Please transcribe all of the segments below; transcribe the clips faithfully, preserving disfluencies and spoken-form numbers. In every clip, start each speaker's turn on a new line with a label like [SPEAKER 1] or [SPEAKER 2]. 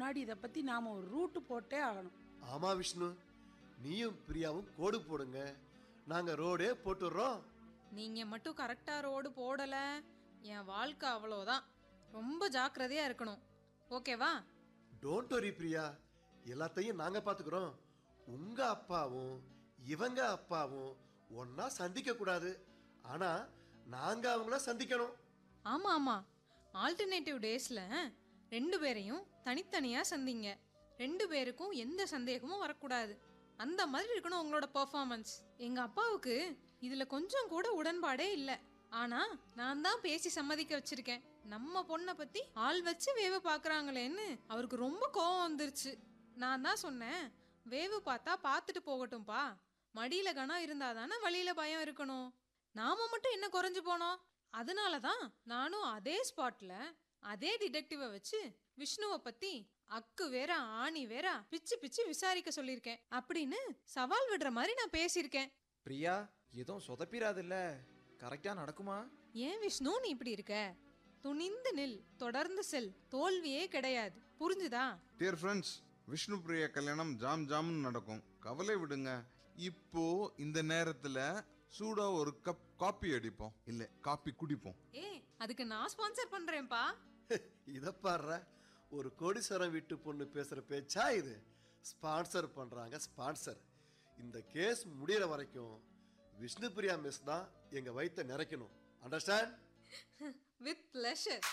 [SPEAKER 1] முன்னாடி இதை பத்தி நாம ஒரு ரூட் போட்டே ஆகணும்.
[SPEAKER 2] ஆமா விஷ்ணு, நீயும் பிரியாவும் கோடு போடுங்க, நாங்க ரோடே போட்டுடுறோம்.
[SPEAKER 3] நீங்க மட்டும் கரெக்டா ரோடு போடல, என் வாழ்க்கை அவ்வளோதான். ரொம்ப ஜாக்கிரதையா இருக்கணும், ஓகேவா?
[SPEAKER 2] டோன்ட் வரி பிரியா, எல்லாத்தையும் நாங்க பாத்துக்கிறோம். உங்க அப்பாவும் இவங்க அப்பாவும் ஒன்னா சந்திக்க கூடாது, ஆனா நாங்க அவங்கள சந்திக்கணும்.
[SPEAKER 3] ஆமா ஆமா, ஆல்டர்னேட்டிவ் டேஸ்ல ரெண்டு பேரையும் தனித்தனியா சந்திங்க. ரெண்டு பேருக்கும் எந்த சந்தேகமும் வரக்கூடாது. அந்த மாதிரி இருக்கணும் உங்களோட பெர்ஃபார்மன்ஸ். எங்க அப்பாவுக்கு இதுல கொஞ்சம் கூட உடன்பாடே இல்லை. ஆனா நான் தான் பேசி சம்மதிக்க வச்சிருக்கேன். நம்ம பொண்ணை பத்தி ஆள் வச்சு வேவு பாக்குறாங்களேன்னு அவருக்கு ரொம்ப கோவம் வந்துருச்சு. நான் தான் சொன்னேன், வேவு பார்த்தா பார்த்துட்டு போகட்டும்பா, மடியில கனம் இருந்தாதானே வழியில பயம் இருக்கணும். நாம மட்டும் என்ன குறைஞ்சு போனோம்? அதனாலதான் நானும் அதே ஸ்பாட்ல அதே டிடெக்டிவ வச்சு விஷ்ணுவை பத்தி அக்கு வேற ஆணி வேற பிச்சு பிச்சு விசாரிக்க சொல்லிருக்கேன் அப்படின்னு சவால் விடுற மாதிரி நான் பேசியிருக்கேன்.
[SPEAKER 4] பிரியா, எதுவும் சொதப்பிராதுல்ல? கரெக்டா நடக்குமா?
[SPEAKER 3] ஏன் விஷ்ணு நீ இப்படி இருக்க? துணிந்து நில், தொடர்ந்து செல், தோல்வியே கிடையாது, புரிஞ்சுதா?
[SPEAKER 5] டியர் ஃப்ரெண்ட்ஸ், விஷ்ணு பிரியா கல்யாணம் ஜாம் ஜாம்னு நடக்கும், கவலை விடுங்க. இப்போ இந்த நேரத்துல சூடா ஒரு கப் காப்பி அடிப்போம், இல்ல காப்பி குடிப்போம்.
[SPEAKER 3] ஏ, அதுக்கு நான் ஸ்பான்சர் பண்றேன்ப்பா.
[SPEAKER 2] இத பாரு, ஒரு கோடீஸ்வரம் வீட்டு பொண்ணு பேசுற பேச்சா இது? ஸ்பான்சர் பண்றாங்க, ஸ்பான்சர். இந்த கேஸ் முடியற வரைக்கும் விஷ்ணு பிரியா மிஸ் தான் எங்க வயித்தை நிறைக்கணும். அண்டர்ஸ்டாண்ட்?
[SPEAKER 3] With pleasure.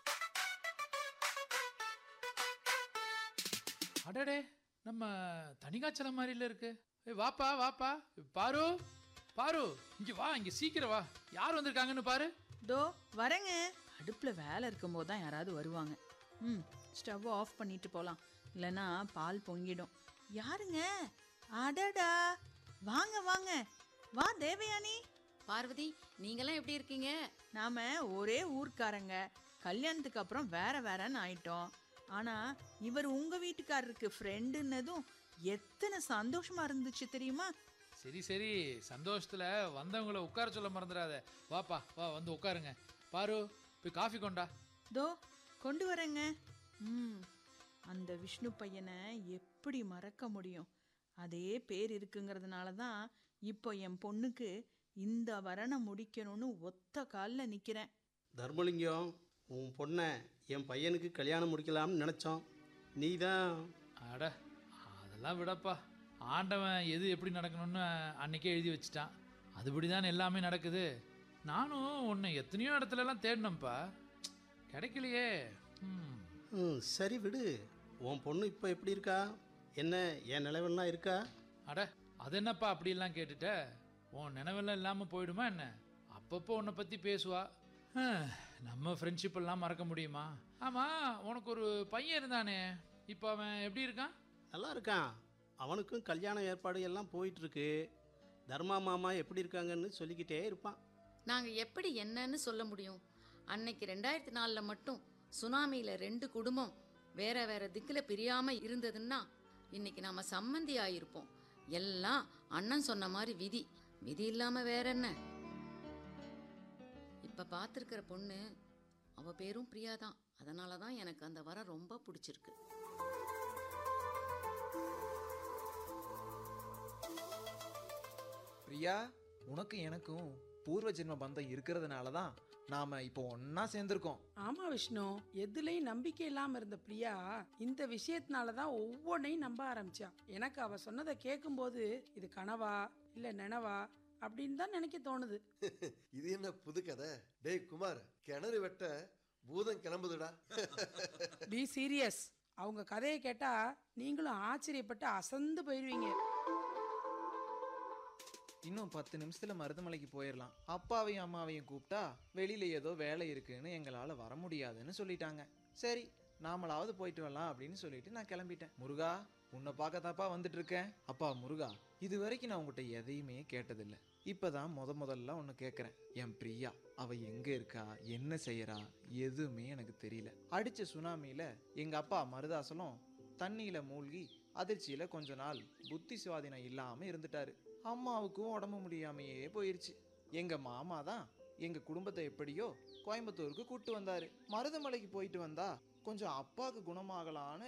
[SPEAKER 6] அடடே, நம்ம தனிகாச்சலம் மாதிரில இருக்கு. ஏய் வாப்பா வாப்பா, பாரு பாரு, இங்க வா, இங்க சீக்கிரம் வா. யார் வந்திருக்காங்கன்னு பாரு.
[SPEAKER 7] தோ வரேங்க. அடுப்புல வேலை இருக்கும் போது தான் யாராவது வருவாங்க. ம், ஸ்டவ் ஆஃப் பண்ணிட்டு போலாம், இல்லைன்னா பால் பொங்கிடும். யாருங்க? அடடா, வாங்க வாங்க வா தேவயானி.
[SPEAKER 8] பார்வதி, நீங்களாம் எப்படி இருக்கீங்க?
[SPEAKER 7] நாம ஒரே ஊர்க்காரங்க, கல்யாணத்துக்கு அப்புறம் வேற வேறன்னு ஆயிட்டோம். ஆனா இவர் உங்க வீட்டுக்காரருக்கு ஃப்ரெண்டுன்னதும் எத்தனை சந்தோஷமா இருந்துச்சு தெரியுமா?
[SPEAKER 6] சரி சரி, சந்தோஷத்துல வந்தவங்களை உட்கார சொல்ல மறந்துடாத. வாப்பா வா, வந்து உட்காருங்க. பாரு, போய் காஃபி கொண்டா.
[SPEAKER 7] தோ கொண்டு வரேங்க. ம், அந்த விஷ்ணு பையனை எப்படி மறக்க முடியும்? அதே பேர் இருக்குங்கிறதுனால தான் இப்போ என் பொண்ணுக்கு இந்த வரனை முடிக்கணும்னு ஒத்த காலில் நிற்கிறேன்.
[SPEAKER 9] தர்மலிங்கம், உன் பொண்ணை என் பையனுக்கு கல்யாணம் முடிக்கலாம்னு நினச்சோம், நீ தான்.
[SPEAKER 6] அட அதெல்லாம் விடப்பா, ஆண்டவன் எது எப்படி நடக்கணும்னு அன்னைக்கே எழுதி வச்சுட்டான். அதுபடி தான் எல்லாமே நடக்குது. நானும் உன்னை எத்தனையோ இடத்துலலாம் தேடினேன்ப்பா, கிடைக்கலையே. ம்
[SPEAKER 9] ம் சரி விடு. உன் பொண்ணு இப்போ எப்படி இருக்கா? என்ன என் நிலவெல்லாம் இருக்கா?
[SPEAKER 6] அட அது என்னப்பா அப்படிலாம் கேட்டுட்ட? உன் நினைவெல்லாம் இல்லாமல் போயிடுமா என்ன? அப்பப்போ உன்னை பற்றி பேசுவா. நம்ம ஃப்ரெண்ட்ஷிப் எல்லாம் மறக்க முடியுமா? ஆமாம், உனக்கு ஒரு பையன் இருந்தானே, இப்போ அவன் எப்படி இருக்கான்?
[SPEAKER 9] நல்லா இருக்கான். அவனுக்கும் கல்யாண ஏற்பாடு எல்லாம் போயிட்டுருக்கு. தர்மா மாமா எப்படி இருக்காங்கன்னு சொல்லிக்கிட்டே இருப்பான்.
[SPEAKER 8] நாங்கள் எப்படி என்னன்னு சொல்ல முடியும்? அன்னைக்கு ரெண்டாயிரத்தி நாலில் மட்டும் சுனாமியில் ரெண்டு குடும்பம் வேற வேற திக்கில் பிரியாமல் இருந்ததுன்னா இன்னைக்கு நாம சம்மந்தி ஆயிருப்போம். எல்லாம் அண்ணன் சொன்ன மாதிரி விதி. விதி இல்லாமல் வேற என்ன? இப்போ பார்த்துருக்கிற பொண்ணு அவ பேரும் பிரியா தான். அதனால தான் எனக்கு அந்த வரம் ரொம்ப பிடிச்சிருக்கு.
[SPEAKER 4] பிரியா, உனக்கு எனக்கும் பூர்வ ஜென்ம பந்தம் இருக்கிறதுனால தான் நாம இப்போ ஒன்னா சேர்ந்திருக்கோம்.
[SPEAKER 1] ஆமா விஷ்ணு, எதுலயும் நம்பிக்கை இல்லாம இருந்த பிரியா இந்த விஷயத்தினாலதான் ஒவ்வொன்னையும் நம்ப ஆரம்பிச்சா. எனக்கு அவ சொன்னதை கேட்கும் போது இது கனவா இல்ல நினவா அப்படின்னு தான் நினைக்க தோணுது.
[SPEAKER 2] இது என்ன புது கதை? டேய் குமார், கிணறு வெட்ட பூதம் கிளம்புதுடா.
[SPEAKER 1] B serious. அவங்க கதையை கேட்டா நீங்களும் ஆச்சரியப்பட்டு அசந்து போயிருவீங்க.
[SPEAKER 4] இன்னும் பத்து நிமிஷத்துல மருதமலைக்கு போயிடலாம். அப்பாவையும் அம்மாவையும் கூப்பிட்டா வெளியில ஏதோ வேலை இருக்குன்னு எங்களால வர முடியாதுன்னு சொல்லிட்டாங்க. சரி, நாமளாவது போயிட்டு வரலாம் அப்படின்னு சொல்லிட்டு நான் கிளம்பிட்டேன். முருகா, உன்னை பார்க்கத்தாப்பா வந்துட்டு இருக்கேன். அப்பா முருகா, இது வரைக்கும் நான் உங்ககிட்ட எதையுமே கேட்டதில்லை. இப்பதான் முத முதல்ல ஒன்று கேட்குறேன். என் பிரியா அவ எங்க இருக்கா, என்ன செய்யறா, எதுவுமே எனக்கு தெரியல. அடிச்ச சுனாமியில எங்க அப்பா மருதாசலம் தண்ணியில மூழ்கி அதிர்ச்சியில கொஞ்ச நாள் புத்தி சுவாதீனம் இல்லாம இருந்துட்டாரு. அம்மாவுக்கும் உடம்பு முடியாமையே போயிருச்சு. எங்க மாமா தான் எங்க குடும்பத்தை எப்படியோ கோயம்புத்தூருக்கு கூட்டு வந்தாரு. மருதமலைக்கு போயிட்டு வந்தா கொஞ்சம் அப்பாவுக்கு குணமாகலான்னு